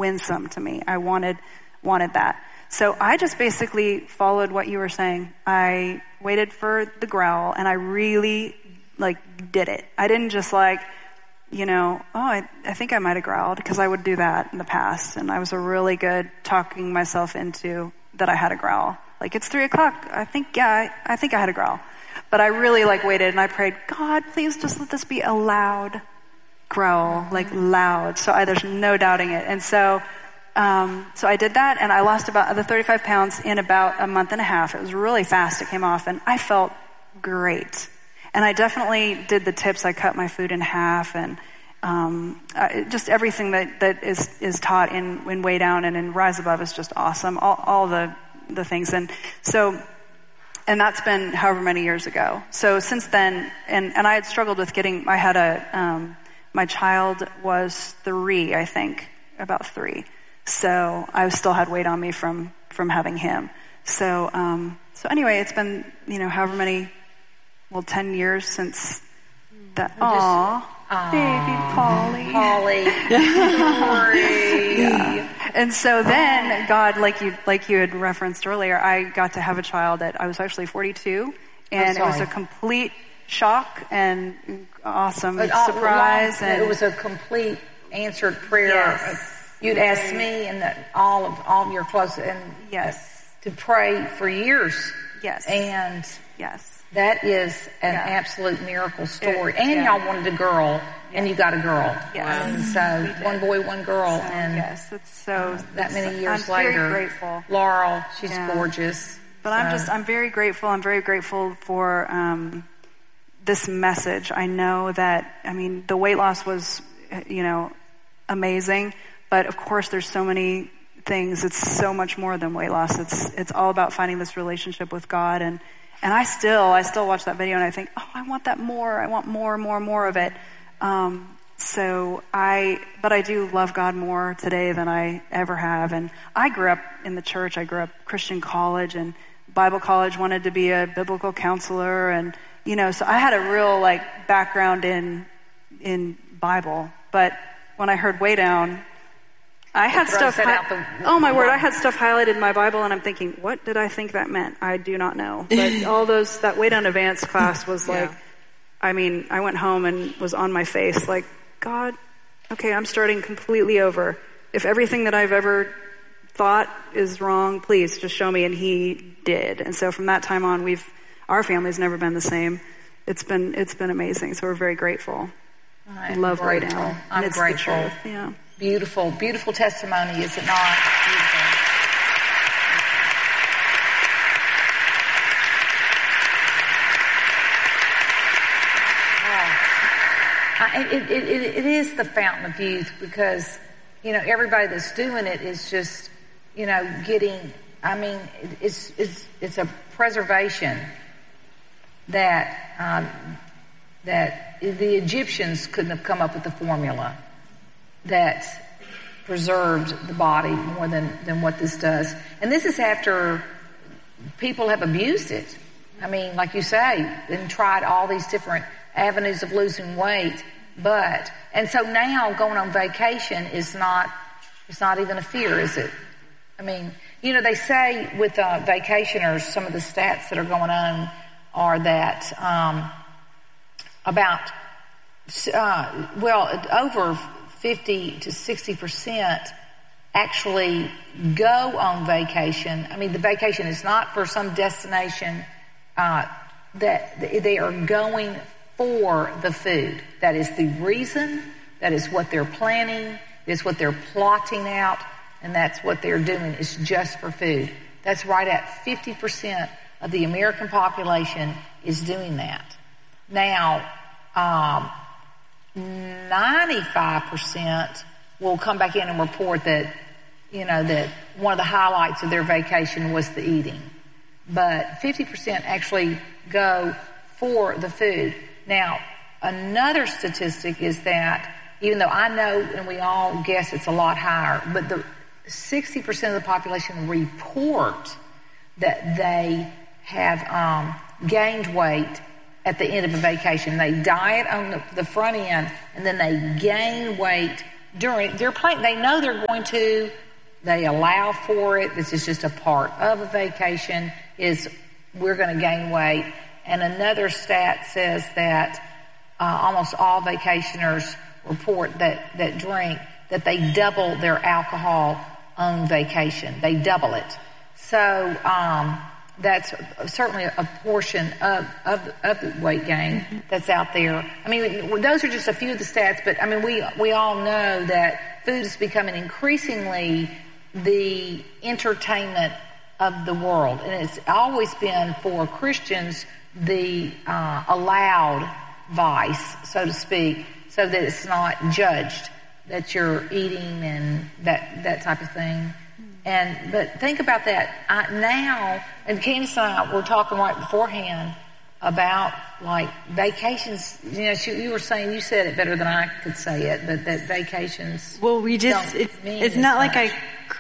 winsome to me. I wanted that. So I just basically followed what you were saying. I waited for the growl, and I really did it. I didn't just I think I might have growled, because I would do that in the past, and I was a really good talking myself into that I had a growl. It's 3:00. I think I had a growl. But I really waited, and I prayed, God, please just let this be a loud growl, loud. So there's no doubting it. And so I did that, and I lost about the 35 pounds in about a month and a half. It was really fast. It came off, and I felt great. And I definitely did the tips. I cut my food in half, and just everything that is taught in Way Down and in Rise Above is just awesome. All the things. And so, and that's been however many years ago. So since then, and I had struggled with my child was 3, I think, about 3. So I still had weight on me from having him. So anyway, it's been, however many, 10 years since that. Baby Polly. Yeah. And so then God, like you had referenced earlier, I got to have a child I was actually 42, and it was a complete shock and awesome surprise. And it was a complete answered prayer. Yes. You'd asked me and all of your close, and to pray for years. Yes. And yes. That is an absolute miracle story. Y'all wanted a girl, and you got a girl. Yes. And so one boy, one girl. So, and yes, it's so that many years I'm later. Very grateful. Laurel, she's gorgeous. But I'm very grateful. I'm very grateful for this message. I know that, the weight loss was, amazing. But of course, there's so many things. It's so much more than weight loss. It's all about finding this relationship with God. And I still watch that video, and I think, I want that more. I want more of it. But I do love God more today than I ever have. And I grew up in the church. I grew up Christian college and Bible college, wanted to be a biblical counselor. And, so I had a real background in Bible. But when I heard Way Down, I had stuff. Oh my word! I had stuff highlighted in my Bible, and I'm thinking, what did I think that meant? I do not know. But all that Way Down Advanced class was I went home and was on my face, God, okay, I'm starting completely over. If everything that I've ever thought is wrong, please just show me. And He did. And so from that time on, our family's never been the same. It's been amazing. So we're very grateful. I love Way Down. I'm grateful. The truth. Yeah. Beautiful, beautiful testimony, is it not? Beautiful. It is the fountain of youth, because, everybody that's doing it is just, getting, it's a preservation that the Egyptians couldn't have come up with the formula that preserved the body more than what this does. And this is after people have abused it. Like you say, and tried all these different avenues of losing weight. And so now going on vacation it's not even a fear, is it? They say with vacationers, some of the stats that are going on are that over 50 to 60% actually go on vacation. The vacation is not for some destination, that they are going for the food. That is the reason. That is what they're planning. It's what they're plotting out. And that's what they're doing. It's just for food. That's right at 50% of the American population is doing that. Now, 95% will come back in and report that, that one of the highlights of their vacation was the eating. But 50% actually go for the food. Now, another statistic is that, even though I know and we all guess it's a lot higher, but the 60% of the population report that they have gained weight at the end of a vacation. They diet on the front end, and then they gain weight during their plan. They know they're going to. They allow for it. This is just a part of a vacation. Is we're going to gain weight. And another stat says that almost all vacationers report that drink, that they double their alcohol on vacation. They double it. So that's certainly a portion of the weight gain that's out there. I mean, those are just a few of the stats, but I mean, we all know that food is becoming increasingly the entertainment of the world, and it's always been for Christians the allowed vice, so to speak, so that it's not judged that you're eating and that type of thing. But think about that now. And Candace and I were talking right beforehand about like vacations. You know, you were saying, you said it better than I could say it, but that vacations. Well, it's not like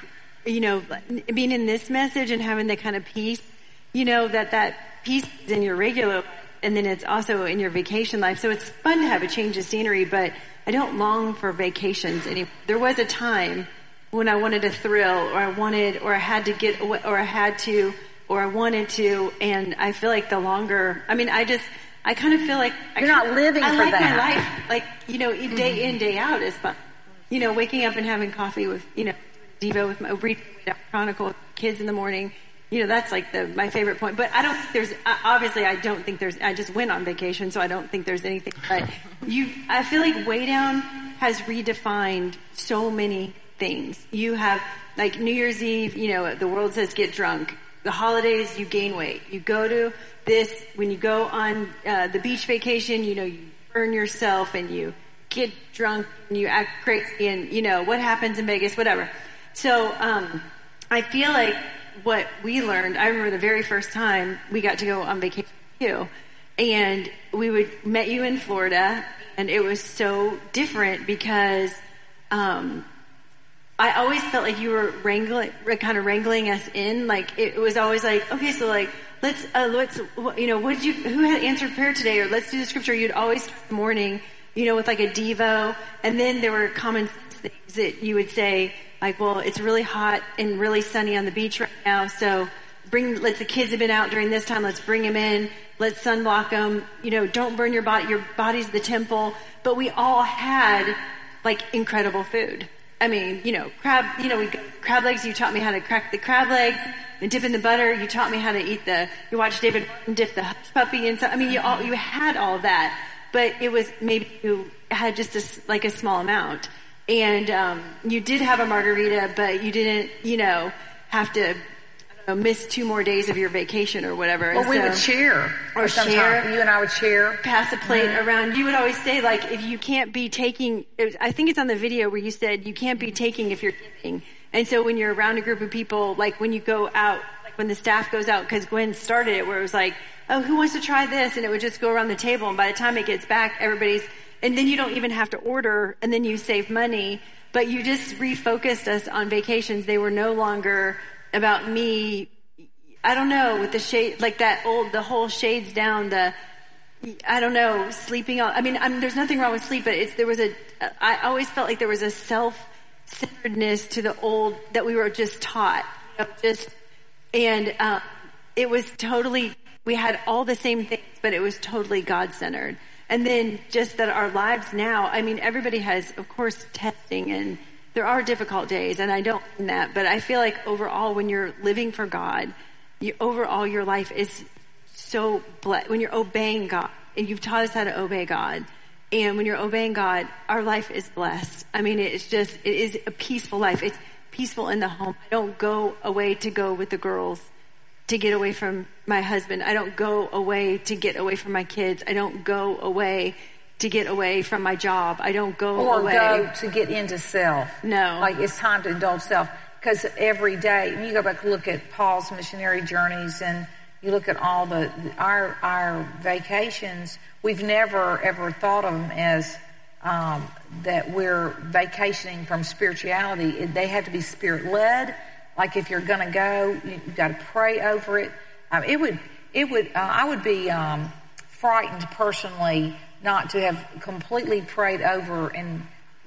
being in this message and having the kind of peace, that peace is in your regular, and then it's also in your vacation life. So it's fun to have a change of scenery, but I don't long for vacations anymore. There was a time when I wanted a thrill, or I had to get away, or I wanted to, and I feel like the longer, I kind of feel like you're not living for like that. My life, like, day in, day out is fun. Waking up and having coffee with, Devo with my reading Chronicle kids in the morning. That's like my favorite point. But I don't think there's, I just went on vacation, so I don't think there's anything. But I feel like Way Down has redefined so many things. You have, like, New Year's Eve, the world says get drunk. The holidays, you gain weight. You go to this, when you go on the beach vacation, you burn yourself and you get drunk and you act crazy and, what happens in Vegas, whatever. So I feel like what we learned, I remember the very first time we got to go on vacation with you, and we met you in Florida, and it was so different because I always felt like you were wrangling us in. Like, it was always like, okay, so like, let's, who had answered prayer today? Or let's do the scripture. You'd always start the morning, with like a Devo. And then there were common sense things that you would say, like, well, it's really hot and really sunny on the beach right now. So let the kids have been out during this time. Let's bring them in. Let's sunblock them. Don't burn your body. Your body's the temple. But we all had like incredible food. I mean, crab legs, you taught me how to crack the crab legs and dip in the butter. You taught me how to eat you watched David Martin dip the hush puppy and so, I mean, you had all of that, but it was maybe you had just a small amount. And, you did have a margarita, but you didn't, have to, miss 2 more days of your vacation or whatever. Well, we would share. Or share. You and I would share. Pass a plate around. You would always say, like, if you can't be taking, I think it's on the video where you said you can't be taking if you're giving. And so when you're around a group of people, like when you go out, like when the staff goes out, because Gwen started it where it was like, oh, who wants to try this? And it would just go around the table. And by the time it gets back, and then you don't even have to order, and then you save money. But you just refocused us on vacations. They were no longer about me, I don't know, with the shade, like the whole shades down, sleeping on, I mean, there's nothing wrong with sleep, but I always felt like there was a self-centeredness to the old that we were just taught, it was totally, we had all the same things, but it was totally God-centered. And then just that our lives now, I mean, everybody has, of course, testing, and there are difficult days, and I don't mean that, but I feel like overall, when you're living for God, overall your life is so blessed. When you're obeying God, and you've taught us how to obey God, and when you're obeying God, our life is blessed. I mean, it is a peaceful life. It's peaceful in the home. I don't go away to go with the girls to get away from my husband. I don't go away to get away from my kids. I don't go away to get away from my job. I don't go away. Or go to get into self. No. Like, it's time to indulge self. Because every day, when you go back and look at Paul's missionary journeys, and you look at all our vacations, we've never ever thought of them as that we're vacationing from spirituality. They have to be spirit-led. Like, if you're going to go, you've got to pray over it. I would be frightened personally not to have completely prayed over and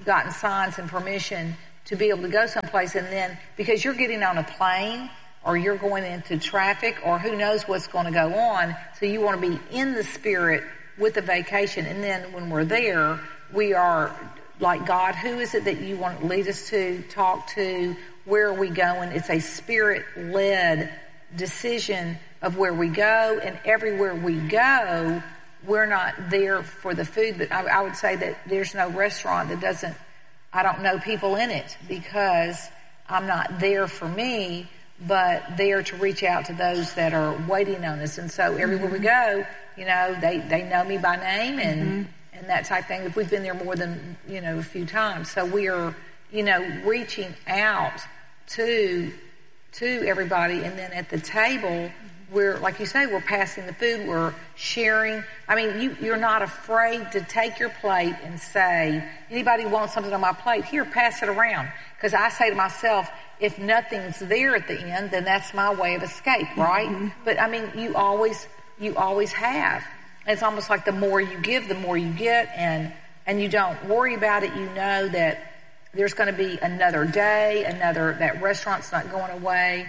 gotten signs and permission to be able to go someplace, and then because you're getting on a plane or you're going into traffic or who knows what's going to go on, so you want to be in the Spirit with the vacation. And then when we're there, we are like, God, who is it that you want to lead us to, talk to, where are we going? It's a Spirit-led decision of where we go, and everywhere we go, we're not there for the food, but I would say that there's no restaurant that I don't know people in it, because I'm not there for me, but there to reach out to those that are waiting on us. And so everywhere we go, they know me by name and that type of thing, if we've been there more than, a few times. So we are, reaching out to everybody. And then at the table, we're, like you say, we're passing the food, we're sharing. I mean, you're not afraid to take your plate and say, anybody wants something on my plate? Here, pass it around. Because I say to myself, if nothing's there at the end, then that's my way of escape, right? But I mean, you always have. And it's almost like the more you give, the more you get, and you don't worry about it. You know that there's going to be another day, that restaurant's not going away.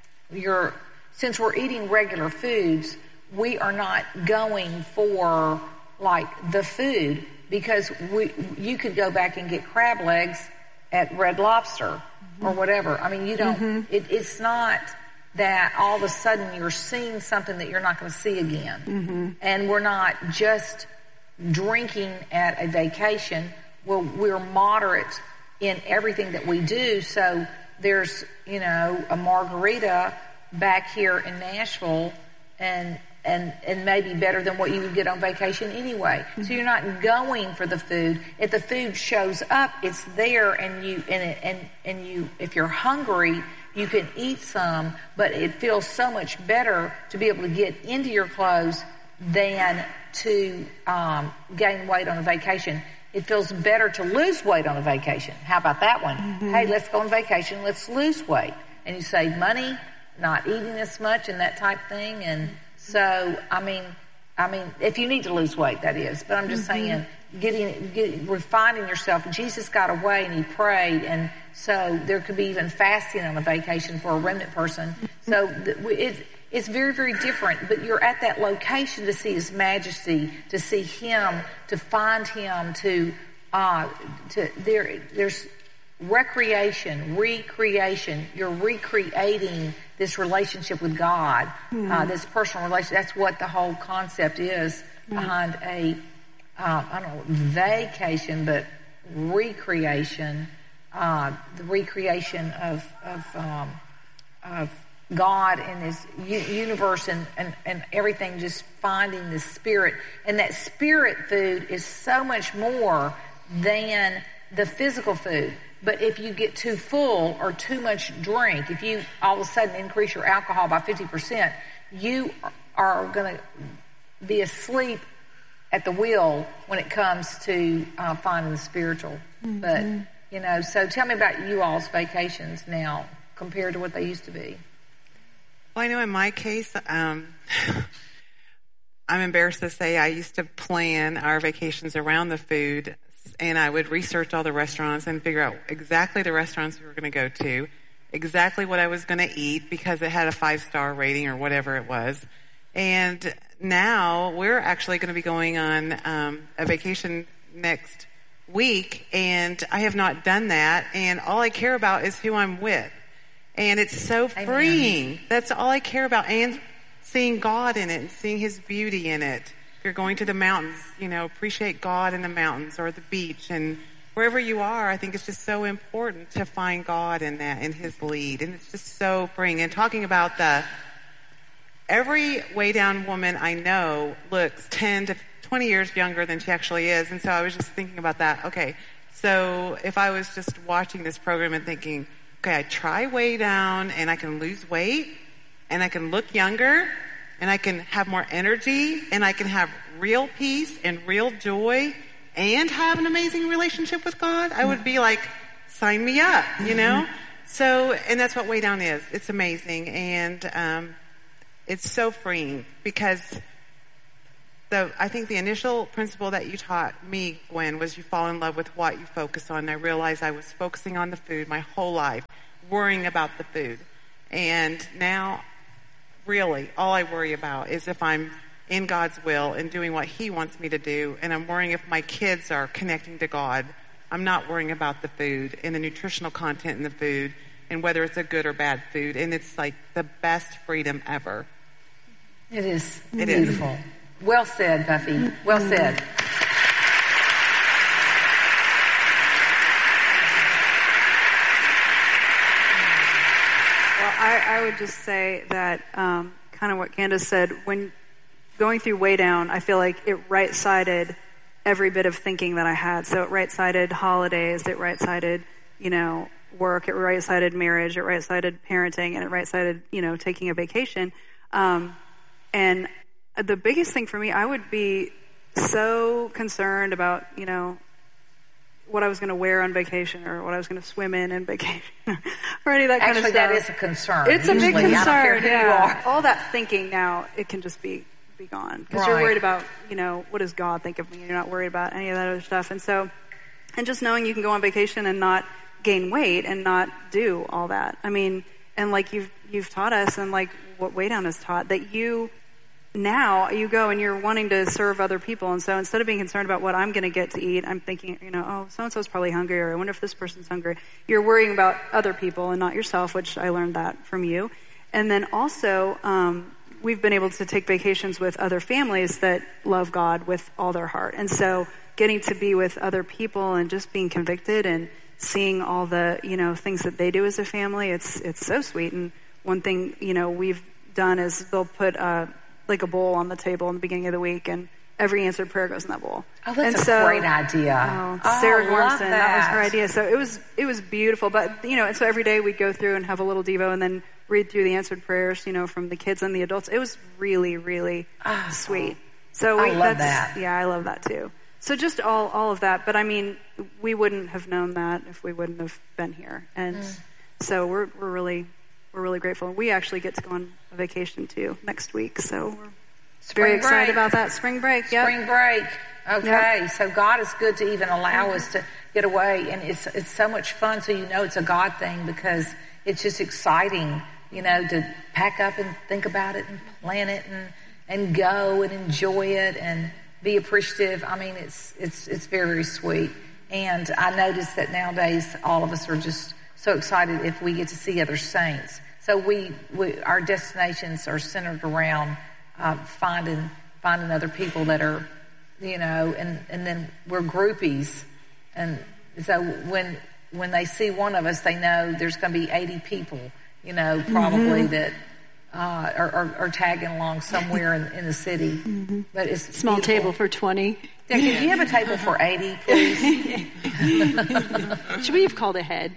Since we're eating regular foods, we are not going for like the food, because you could go back and get crab legs at Red Lobster or whatever. I mean, you don't, it's not that all of a sudden you're seeing something that you're not going to see again. And we're not just drinking at a vacation. We're moderate in everything that we do. So there's, a margarita back here in Nashville and maybe better than what you would get on vacation anyway. So you're not going for the food. If the food shows up, it's there, and you if you're hungry, you can eat some, but it feels so much better to be able to get into your clothes than to gain weight on a vacation. It feels better to lose weight on a vacation. How about that one? Hey, let's go on vacation, let's lose weight. And you save money, not eating as much and that type thing. And so, I mean, if you need to lose weight, that is. But I'm just saying, refining yourself. Jesus got away and he prayed, and so there could be even fasting on a vacation for a remnant person. So it's very, very different. But you're at that location to see His majesty, to see Him, to find Him, there's recreation. You're recreating this relationship with God, this personal relationship. That's what the whole concept is behind I don't know, vacation, but recreation, the recreation of God and His universe and everything, just finding the Spirit. And that Spirit food is so much more than the physical food. But if you get too full or too much drink, if you all of a sudden increase your alcohol by 50%, you are going to be asleep at the wheel when it comes to finding the spiritual. But, so tell me about you all's vacations now compared to what they used to be. Well, I know in my case, I'm embarrassed to say I used to plan our vacations around the food, and I would research all the restaurants and figure out exactly the restaurants we were going to go to, exactly what I was going to eat because it had a 5-star rating or whatever it was. And now we're actually going to be going on a vacation next week, and I have not done that, and all I care about is who I'm with. And it's so freeing. Amen. That's all I care about. And seeing God in it and seeing His beauty in it. If you're going to the mountains, appreciate God in the mountains or the beach. And wherever you are, I think it's just so important to find God in that, in His lead. And it's just so freeing. And talking about every way down woman I know looks 10 to 20 years younger than she actually is. And so I was just thinking about that. Okay, so if I was just watching this program and thinking, okay, I try way down and I can lose weight and I can look younger and I can have more energy and I can have real peace and real joy and have an amazing relationship with God, I would be like, sign me up, So, and that's what way down is. It's amazing. And, it's so freeing because I think the initial principle that you taught me, Gwen, was you fall in love with what you focus on. And I realized I was focusing on the food my whole life, worrying about the food. And now, really, all I worry about is if I'm in God's will and doing what He wants me to do. And I'm worrying if my kids are connecting to God. I'm not worrying about the food and the nutritional content in the food and whether it's a good or bad food. And it's like the best freedom ever. It is beautiful. Well said, Buffy. Well said. Well, I would just say that kind of what Candace said, when going through Way Down, I feel like it right-sided every bit of thinking that I had. So it right-sided holidays, it right-sided, work, it right-sided marriage, it right-sided parenting, and it right-sided, taking a vacation. And the biggest thing for me, I would be so concerned about, what I was going to wear on vacation or what I was going to swim in vacation or any of that kind of stuff. Actually, that is a concern. It's a big concern. I don't care who you are. All that thinking now, it can just be gone. Because you're worried about, what does God think of me? You're not worried about any of that other stuff. And just knowing you can go on vacation and not gain weight and not do all that. I mean, and like you've taught us and like what Way Down has taught, that now you go and you're wanting to serve other people. And so instead of being concerned about what I'm going to get to eat, I'm thinking, so-and-so's probably hungry, or I wonder if this person's hungry. You're worrying about other people and not yourself, which I learned that from you. And then also, we've been able to take vacations with other families that love God with all their heart. And so getting to be with other people and just being convicted and seeing all the, things that they do as a family, it's so sweet. And one thing, we've done is they'll put like a bowl on the table in the beginning of the week, and every answered prayer goes in that bowl. Oh, that's a great idea. Sarah Gormson, that was her idea. So it was beautiful. But, and so every day we'd go through and have a little Devo and then read through the answered prayers, from the kids and the adults. It was really, really sweet. So I love that. Yeah, I love that too. So just all of that. But I mean, we wouldn't have known that if we wouldn't have been here. And so we're really grateful. We actually get to go on a vacation too next week. So we're very excited about that. Spring break. Yep. Spring break. Okay. Yep. So God is good to even allow us to get away. And it's so much fun. So it's a God thing, because it's just exciting, to pack up and think about it and plan it and go and enjoy it and be appreciative. I mean, it's very, very sweet. And I notice that nowadays all of us are just so excited if we get to see other saints. So our destinations are centered around finding other people that are, and then we're groupies. And so when they see one of us, they know there's going to be 80 people, probably that are tagging along somewhere in the city. Mm-hmm. But it's small beautiful. Table for 20. Yeah, can you have a table for 80, please? Should we have called ahead?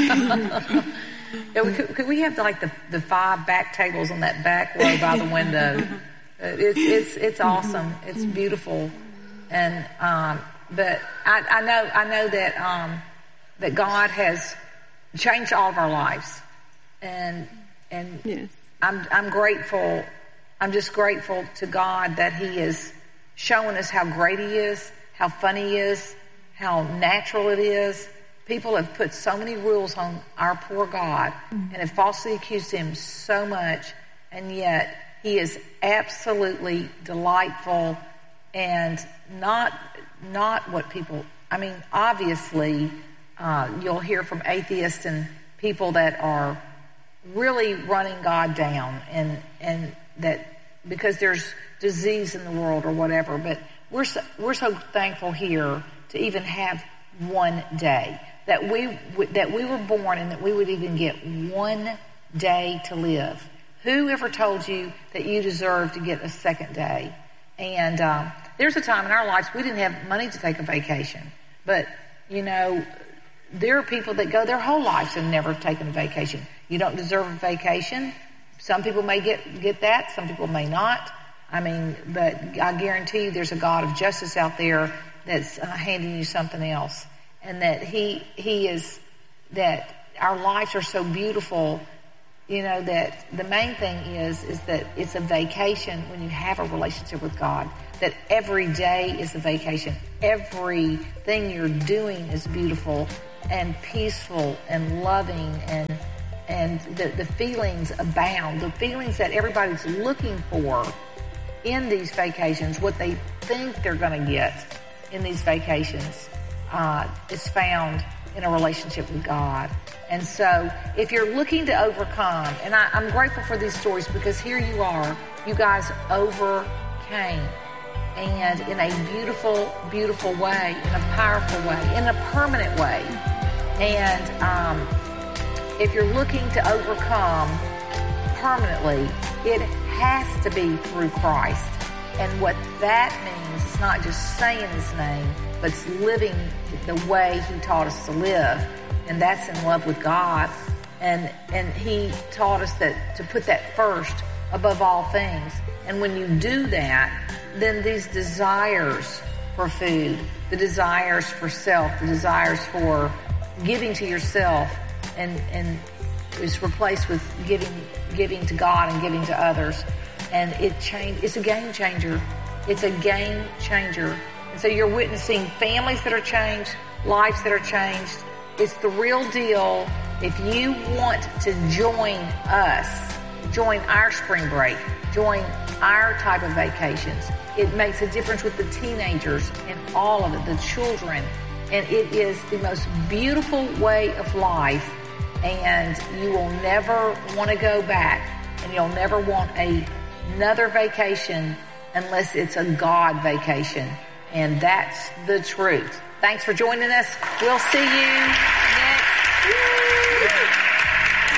Yeah, could we have like the 5 back tables on that back row by the window? It's awesome. It's beautiful, and but I know that God has changed all of our lives, and yes. I'm grateful. I'm just grateful to God that He is showing us how great He is, how funny He is, how natural it is. People have put so many rules on our poor God and have falsely accused Him so much, and yet He is absolutely delightful and not what people. I mean, obviously, you'll hear from atheists and people that are really running God down, and that because there's disease in the world or whatever. But we're so thankful here to even have one day. That we were born and that we would even get one day to live. Who ever told you that you deserve to get a second day? And there's a time in our lives we didn't have money to take a vacation. But, there are people that go their whole lives and never have taken a vacation. You don't deserve a vacation. Some people may get that. Some people may not. I mean, but I guarantee you there's a God of justice out there that's handing you something else. And that he is, that our lives are so beautiful, that the main thing is that it's a vacation when you have a relationship with God. that every day is a vacation. Everything you're doing is beautiful and peaceful and loving, and the feelings abound. The feelings that everybody's looking for in these vacations, what they think they're going to get in these vacations, is found in a relationship with God. And so if you're looking to overcome, and I'm grateful for these stories, because here you are, you guys overcame, and in a beautiful, beautiful way, in a powerful way, in a permanent way. And if you're looking to overcome permanently, it has to be through Christ. And what that means is not just saying His name, but it's living the way He taught us to live. And that's in love with God. And He taught us that to put that first above all things. And when you do that, then these desires for food, the desires for self, the desires for giving to yourself, and is replaced with giving to God and giving to others. And it's a game changer. It's a game changer. And so you're witnessing families that are changed, lives that are changed. It's the real deal. If you want to join us, join our spring break, join our type of vacations, it makes a difference with the teenagers and all of it, the children. And it is the most beautiful way of life. And you will never want to go back, and you'll never want another vacation unless it's a God vacation. And that's the truth. Thanks for joining us. We'll see you